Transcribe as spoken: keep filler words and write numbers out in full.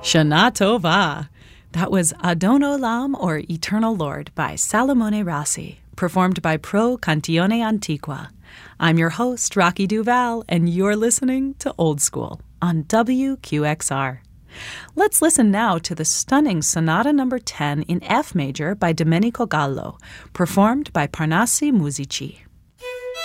Shana Tova. That was Adon Olam, or Eternal Lord, by Salomone Rossi, performed by Pro Cantione Antiqua. I'm your host, Rocky Duval, and you're listening to Old School on W Q X R. Let's listen now to the stunning Sonata number ten in F major by Domenico Gallo, performed by Parnassi Musici.